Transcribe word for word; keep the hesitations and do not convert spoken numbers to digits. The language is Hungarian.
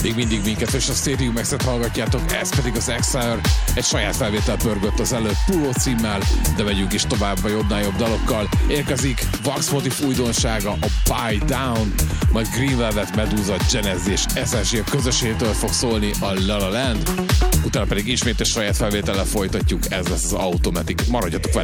Még mindig minket és a Stadium X-et hallgatjátok, ez pedig az Exile, egy saját felvétel pörgött az előbb Puló címmel, de megyünk is tovább a jobbnál jobb dalokkal. Érkezik Wax Motif újdonsága, a Buy Down, majd Green Velvet, Medusa, Genesis és es es gé közösségtől fog szólni a La La Land, utána pedig ismét egy saját felvétellel folytatjuk, ez lesz az Automatic. Maradjatok velünk!